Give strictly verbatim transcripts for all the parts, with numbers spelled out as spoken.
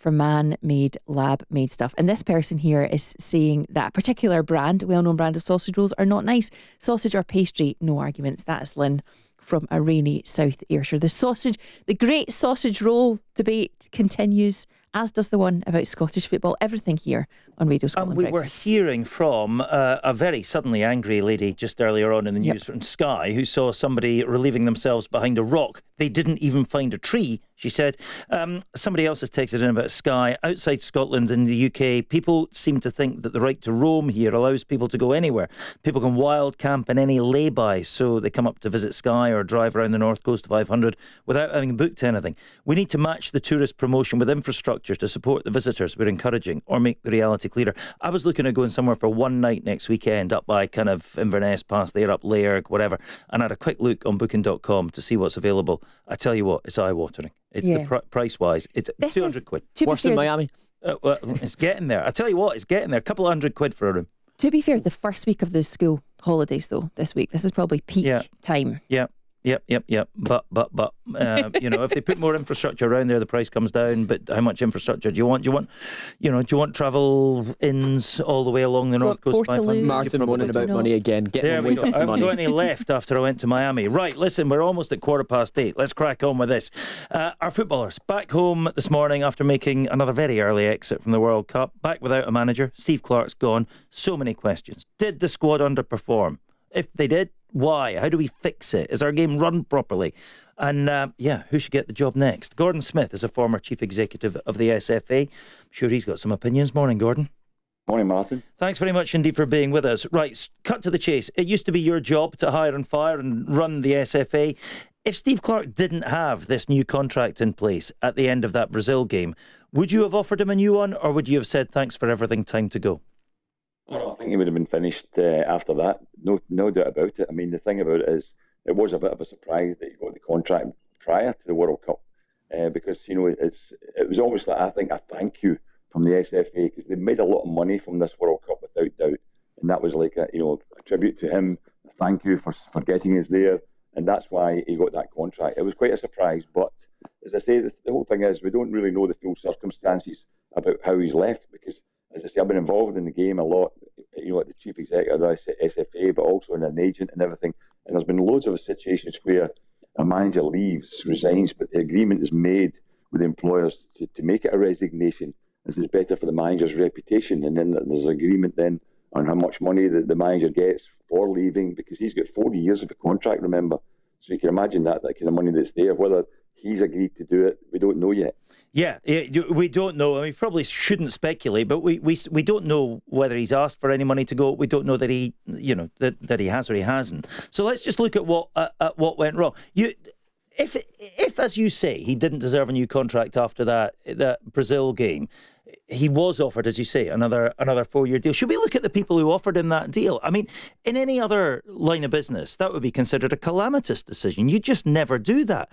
for man-made, lab-made stuff. And this person here is saying that a particular brand, well-known brand of sausage rolls, are not nice. Sausage or pastry, no arguments. That is Lynn from a rainy South Ayrshire. The sausage, the great sausage roll debate continues, as does the one about Scottish football. Everything here on Radio Scotland And we Breakfast. were hearing from uh, a very suddenly angry lady just earlier on in the news yep. from Sky, who saw somebody relieving themselves behind a rock. They didn't even find a tree, she said. Um, somebody else has texted in about Sky. Outside Scotland in the U K, people seem to think that the right to roam here allows people to go anywhere. People can wild camp in any lay-by, so they come up to visit Sky or drive around the north coast of five hundred without having booked anything. We need to match the tourist promotion with infrastructure to support the visitors we're encouraging, or make the reality clearer. I was looking at going somewhere for one night next weekend up by kind of Inverness, past there, up Lairg, whatever, and I had a quick look on booking dot com to see what's available. I tell you what, it's eye-watering. It's yeah. the pr- price-wise, it's this two hundred quid. Worse than Miami. Uh, well, it's getting there. I tell you what, it's getting there. A couple of hundred quid for a room. To be fair, the first week of the school holidays, though, this week, this is probably peak yeah. time. Yeah. Yep, yep, yep. But, but, but, uh, you know, if they put more infrastructure around there, the price comes down. But how much infrastructure do you want? Do you want, you know, do you want travel inns all the way along the north coast? Martin moaning about know. money again. Get there we go. I haven't money. got any left after I went to Miami. Right, listen, we're almost at quarter past eight. Let's crack on with this. Uh, our footballers back home this morning after making another very early exit from the World Cup. Back without a manager. Steve Clarke's gone. So many questions. Did the squad underperform? If they did, why? How do we fix it? Is our game run properly? And uh, yeah, who should get the job next? Gordon Smith is a former chief executive of the S F A. I'm sure he's got some opinions. Morning, Gordon. Morning, Martin. Thanks very much indeed for being with us. Right, cut to the chase. It used to be your job to hire and fire and run the S F A. If Steve Clarke didn't have this new contract in place at the end of that Brazil game, would you have offered him a new one, or would you have said thanks for everything, time to go? Oh, I think he would have been finished uh, after that. No, no doubt about it. I mean, the thing about it is, it was a bit of a surprise that he got the contract prior to the World Cup, uh, because you know it's it was almost like I think a thank you from the S F A, because they made a lot of money from this World Cup without doubt, and that was like a you know a tribute to him, a thank you for for getting us there, and that's why he got that contract. It was quite a surprise, but as I say, the, the whole thing is we don't really know the full circumstances about how he's left, because, as I say, I've been involved in the game a lot, you know, at the chief executive of the S F A, but also in an agent and everything. And there's been loads of situations where a manager leaves, resigns, but the agreement is made with the employers to, to make it a resignation, as it's better for the manager's reputation. And then there's agreement then on how much money the, the manager gets for leaving, because he's got forty years of a contract, remember. So you can imagine that, that kind of money that's there. Whether he's agreed to do it, we don't know yet. Yeah, we don't know. I mean, we probably shouldn't speculate, but we, we we don't know whether he's asked for any money to go. We don't know that he, you know, that, that he has or he hasn't. So let's just look at what uh, at what went wrong. You, if if as you say, he didn't deserve a new contract after that that Brazil game, he was offered, as you say, another another four year deal. Should we look at the people who offered him that deal? I mean, in any other line of business, that would be considered a calamitous decision. You just never do that.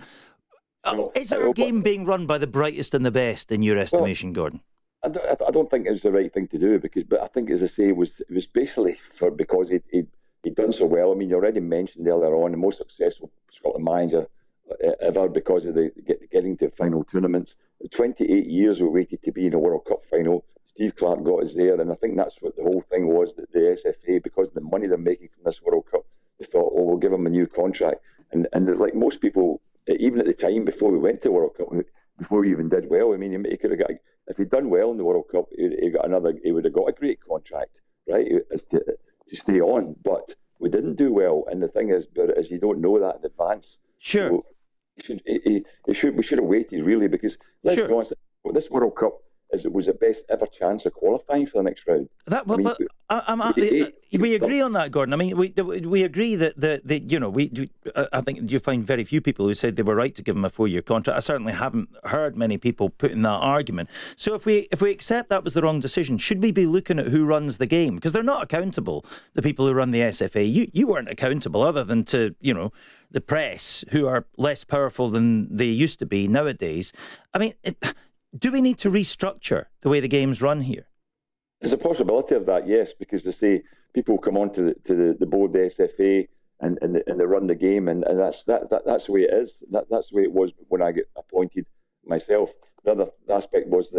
Uh, is our game being run by the brightest and the best in your estimation, well, Gordon? I don't, I don't think it was the right thing to do, because, but I think, as I say, it was it was basically for because he he he'd done so well. I mean, you already mentioned earlier on the most successful Scotland manager ever because of the get, getting to final tournaments. twenty-eight years we waited to be in a World Cup final. Steve Clarke got us there, and I think that's what the whole thing was. That the S F A, because of the money they're making from this World Cup, they thought, oh, we'll give him a new contract. And and like most people, even at the time before we went to the World Cup, before we even did well, I mean, he could have got, if he'd done well in the World Cup, he, he got another, he would have got a great contract, right, as to to stay on. But we didn't do well, and the thing is, but as you don't know that in advance, sure, so he should, he, he should, we should have waited really, because let's sure. be honest, this World Cup is it was the best ever chance of qualifying for the next round. That, but, I mean, but I, I'm, I, we, we agree on that, Gordon. I mean, we we agree that the, the you know we I think you find very few people who said they were right to give him a four year contract. I certainly haven't heard many people putting that argument. So if we if we accept that was the wrong decision, should we be looking at who runs the game? Because they're not accountable. The people who run the S F A, you you weren't accountable, other than to you know the press, who are less powerful than they used to be nowadays. I mean. It, Do we need to restructure the way the game's run here? There's a possibility of that, yes, because they say people come on to the, to the, the board, the S F A, and and, the, and they run the game, and, and that's that, that that's the way it is. That that's the way it was when I got appointed myself. The other aspect was that